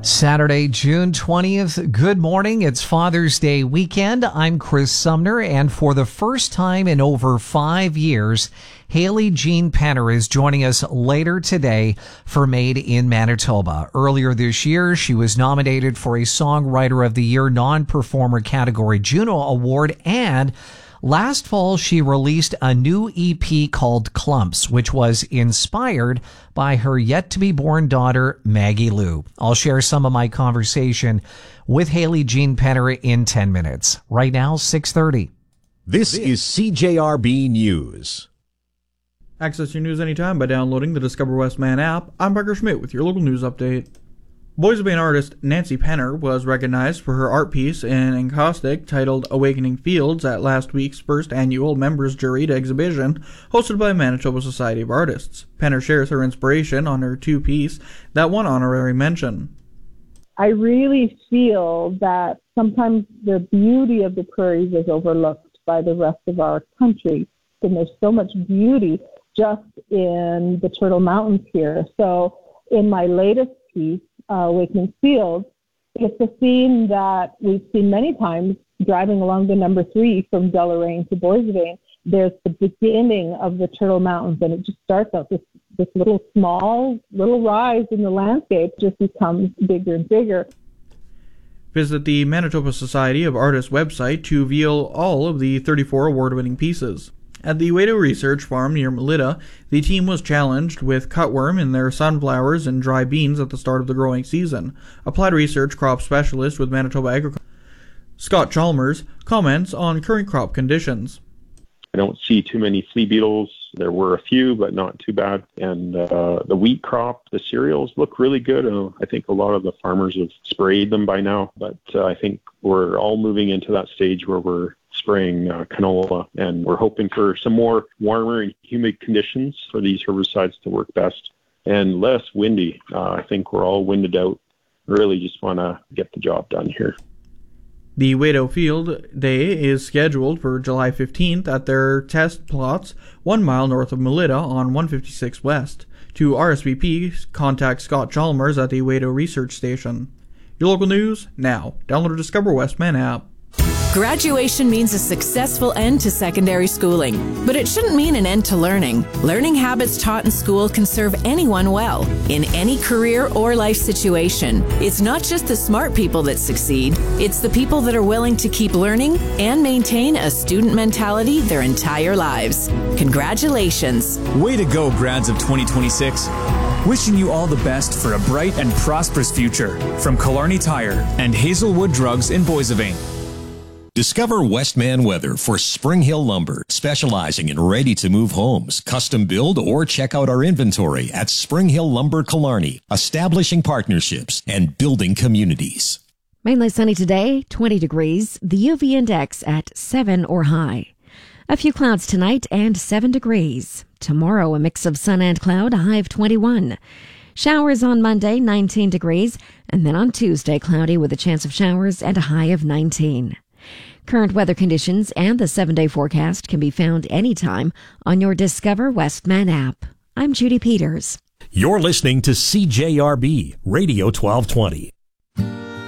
Saturday, June 20th. Good morning. It's Father's Day weekend. I'm Chris Sumner, and for the first time in over 5 years, Hayley Jean Penner is joining us later today for Made in Manitoba. Earlier this year, she was nominated for a Songwriter of the Year non-performer category Juno Award, and last fall, she released a new EP called Clumps, which was inspired by her yet-to-be-born daughter, Maggie Lou. I'll share some of my conversation with Hayley Jean Penner in 10 minutes. Right now, 6:30. This is CJRB News. Access your news anytime by downloading the Discover Westman app. I'm Parker Schmidt with your local news update. Boise artist Nancy Penner was recognized for her art piece in encaustic titled Awakening Fields at last week's first annual Members Juried exhibition hosted by Manitoba Society of Artists. Penner shares her inspiration on her two-piece that won honorary mention. I really feel that sometimes the beauty of the prairies is overlooked by the rest of our country, and there's so much beauty just in the Turtle Mountains here. So in my latest piece, Awakening Fields, it's a scene that we've seen many times driving along the number 3 from Deloraine to Boissevain. There's the beginning of the Turtle Mountains, and it just starts out this little rise in the landscape, just becomes bigger and bigger. Visit the Manitoba Society of Artists website to view all of the 34 award-winning pieces. At the Wado Research Farm near Melita, the team was challenged with cutworm in their sunflowers and dry beans at the start of the growing season. Applied research crop specialist with Manitoba Agriculture, Scott Chalmers, comments on current crop conditions. I don't see too many flea beetles. There were a few, but not too bad. And the wheat crop, the cereals look really good. I think a lot of the farmers have sprayed them by now, but I think we're all moving into that stage where we're spraying canola, and we're hoping for some more warmer and humid conditions for these herbicides to work best and less windy. I think we're all winded out. Really just want to get the job done here. The Wado Field Day is scheduled for July 15th at their test plots 1 mile north of Melita on 156 West. To RSVP, contact Scott Chalmers at the Wado Research Station. Your local news now. Download the Discover Westman app. Graduation means a successful end to secondary schooling, but it shouldn't mean an end to learning. Learning habits taught in school can serve anyone well, in any career or life situation. It's not just the smart people that succeed, it's the people that are willing to keep learning and maintain a student mentality their entire lives. Congratulations. Way to go, grads of 2026. Wishing you all the best for a bright and prosperous future. From Killarney Tire and Hazelwood Drugs in Boissevain. Discover Westman Weather for Spring Hill Lumber, specializing in ready-to-move homes, custom build, or check out our inventory at Spring Hill Lumber Killarney, establishing partnerships and building communities. Mainly sunny today, 20 degrees, the UV index at 7 or high. A few clouds tonight and 7 degrees. Tomorrow, a mix of sun and cloud, a high of 21. Showers on Monday, 19 degrees, and then on Tuesday, cloudy with a chance of showers and a high of 19. Current weather conditions and the 7-day forecast can be found anytime on your Discover Westman app. I'm Judy Peters. You're listening to CJRB Radio 1220.